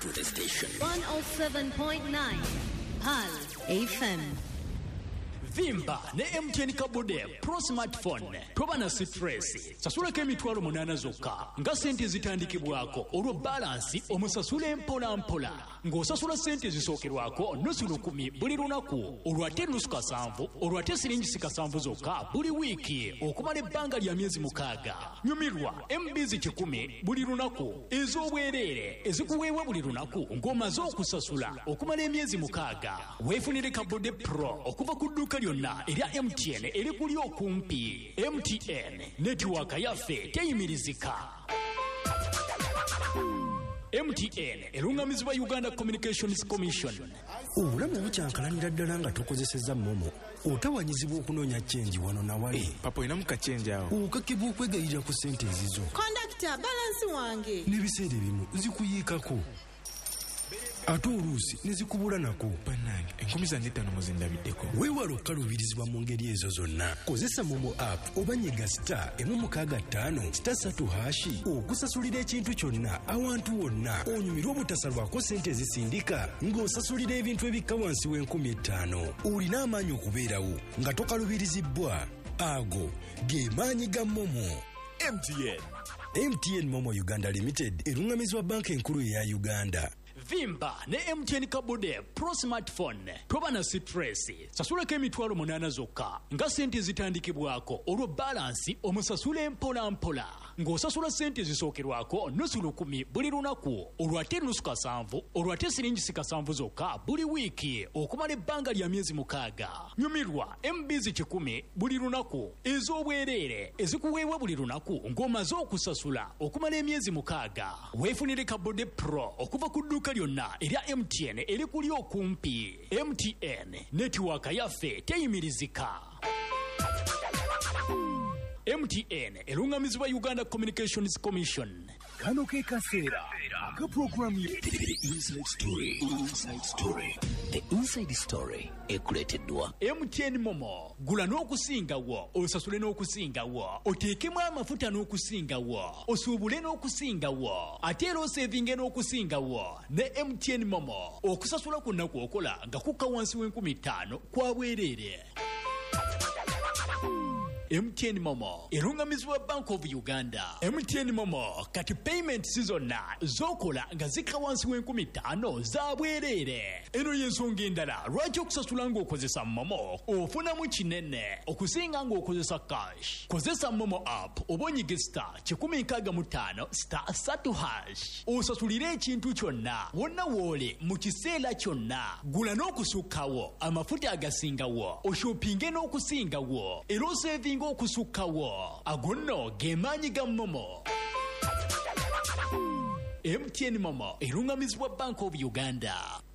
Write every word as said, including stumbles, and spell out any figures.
to the station. one oh seven point nine Pal F M. Vimba ne M T N Kabude Pro Smartphone toba na stress sasulako emitwalo munana zokka nga sente zitandikibwako olwo balance omusasule mpola mpola ng'osasula sente zisookerwako nusu lukumi buli lunaku olwo ate nusu kasanvu olwo ate siringi kasanvu zokka buli wiiki okumala ebbanga lya myezi mukaaga. Nyumirwa M B kikumi buli lunaku ez'obwereere ezikuweebwa buli lunaku ng'omaze okusasula okumala emyezi mukaaga. Weefunire Kabude Pro okuva ku dduuka lyonna erya M T N eri kuli okumpi. M T N netiwaaka yaffe teyimirizika. M T N erungamizibwa Uganda Communications Commission. Obulamu bukyankalanira ddala nga tokozesezza momo otawanyizibwa okunoonya chenji wano na wali. Hey, papa ina mukachenji awo. Okakibwa okwegayirira ku sente ezizo. Conductor balance wange. N'ebiseera ebimu zikuyiikako. Ate oluusi nezikubula nako. Bannange enkumi zange ttaano muzindabiddeko. Weewala okaluubirizibwa mu ngeri ezo zonna. Kozesa momo app oba nyiga star emu mukaaga ttaano star ssatu hashi okusasulira ekintu kyonna awantu wonna. Onyumirwa obutasalwako sente ezisindika ng'osasulira ebintu ebikka wansi w'enkumi ettaano. Olina amaanyi okubeerawo nga tokalubirizibbwa. Ago ge maanyi ga momo. M T N M T N Momo Uganda Limited erungamizibwa banka enkulu eya Uganda. Vimba ne M T N Kabude Pro Smartphone toba na stress sasulako emitwalo munana zokka nga sente zitandikibwako olwo balance omusasule mpola mpola ng'osasula sente zisookerwako nusu lukumi buli lunaku olwo ate nusu kasanvu olwo ate siringi kasanvu zokka buli wiiki okumala ebbanga lya myezi mukaaga. Nyumirwa M B kikumi buli lunaku ez'obwereere ezikuweebwa buli lunaku ng'omaze okusasula okumala emyezi mukaaga. Weefunire Kabude Pro okuva ku dduuka lyonna erya M T N eri kuli okumpi. M T N netiwaaka yaffe teyimirizika. M T N erungamizibwa Uganda Communications Commission. Kano ke kaseera ka program ye The Inside Story. Inside Story. The Inside Story ekuleeteddwa M T N Momo. Gula n'okusingawo osasule n'okusingawo oteekemu amafuta n'okusingawo osuubule n'okusingawo ate era osevinge n'okusingawo ne M T N Momo. Okusasula kwonna kw'okola nga kukka wansi w'enkumi ttaano kwa bwereere. M T N Momo erungamizibwa Bank of Uganda. M T N Momo kati payment zonna zokola nga zikka wansi w'enkumi ttaano za bwereere. Eno y'ensonga endala lwaki okusasula ng'okozesa Momo ofunamu kinene okusinga ng'okozesa cash. Kozesa Momo app oba onyige star kikumi nkaaga mu ttaano star ssatu hash osasulire ekintu kyonna wonna woole mu kiseera kyonna. Gula n'okusukkawo amafuta agasingawo oshoppinge n'okusingawo era osevinga okusukkawo. Agonno ge maanyi ga Momo. M T N Momo erungamizibwa Bank of Uganda.